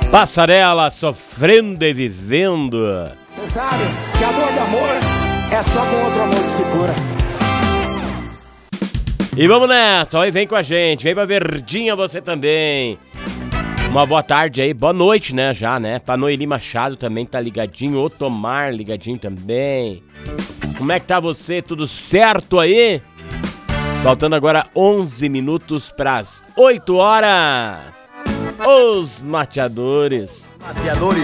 Passarela sofrendo e vivendo. Você sabe que a dor de amor é só com outro amor que se cura. E vamos nessa, ó, e vem com a gente, vem pra Verdinha você também. Uma boa tarde aí, boa noite, né, já, né? Pra Noeli Machado também tá ligadinho, Otomar ligadinho também. Como é que tá você? Tudo certo aí? Faltando agora 11 minutos pras 8 horas. Os mateadores.